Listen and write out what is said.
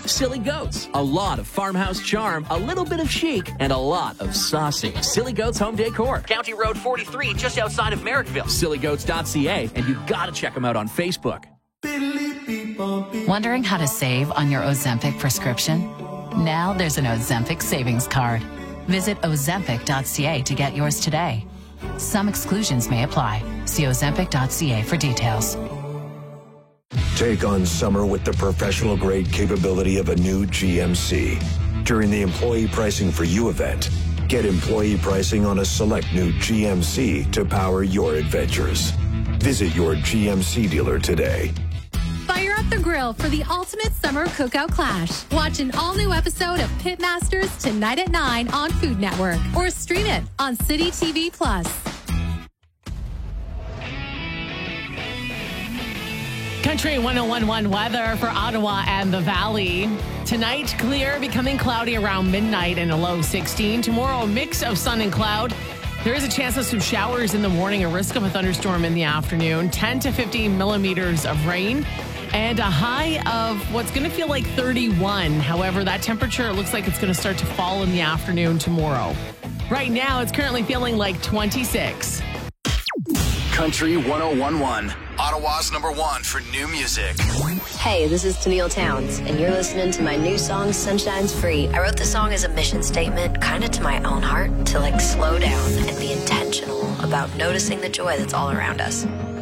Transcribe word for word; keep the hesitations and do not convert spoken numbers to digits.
Silly Goats, a lot of farmhouse charm, a little bit of chic, and a lot of saucy. Silly Goats Home Decor, County Road forty-three, just outside of Merrickville. silly goats dot c a, and you gotta check them out on Facebook. Wondering how to save on your Ozempic prescription? Now there's an Ozempic savings card. Visit ozempic dot c a to get yours today. Some exclusions may apply. See ozempic dot c a for details. Take on summer with the professional-grade capability of a new G M C. During the Employee Pricing for You event, get employee pricing on a select new G M C to power your adventures. Visit your G M C dealer today. Fire up the grill for the ultimate summer cookout clash. Watch an all-new episode of Pitmasters tonight at nine on Food Network, or stream it on City T V Plus. Country one oh one point one weather for Ottawa and the Valley. Tonight, clear, becoming cloudy around midnight and a low sixteen. Tomorrow, a mix of sun and cloud. There is a chance of some showers in the morning, a risk of a thunderstorm in the afternoon, ten to fifteen millimeters of rain, and a high of what's going to feel like thirty-one. However, that temperature looks like it's going to start to fall in the afternoon tomorrow. Right now, it's currently feeling like twenty-six. Country one oh one point one, Ottawa's number one for new music. Hey, this is Tennille Towns, and you're listening to my new song, Sunshine's Free. I wrote the song as a mission statement, kind of to my own heart, to like slow down and be intentional about noticing the joy that's all around us.